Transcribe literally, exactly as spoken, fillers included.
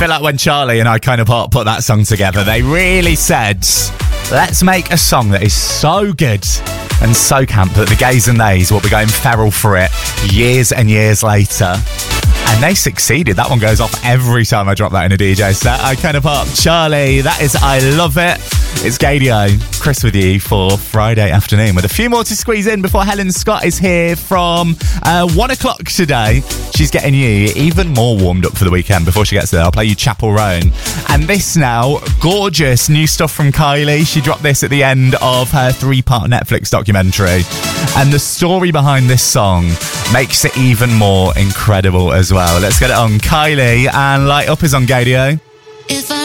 feel like when Charlie and I kind of put, put that song together, they really said, let's make a song that is so good and so camp that the gays and theys will be going feral for it years and years later. And they succeeded. That one goes off every time I drop that in a D J set. I kind of pop, Charlie, that is I Love It. It's Gadio, Chris with you for Friday afternoon with a few more to squeeze in before Helen Scott is here from uh, one o'clock today. She's getting you even more warmed up for the weekend. Before she gets there, I'll play you Chapel Roan. And this now, gorgeous new stuff from Kylie. She dropped this at the end of her three-part Netflix documentary. And the story behind this song makes it even more incredible as well. Let's get it on. Kylie and Light Up is on Gadio. If I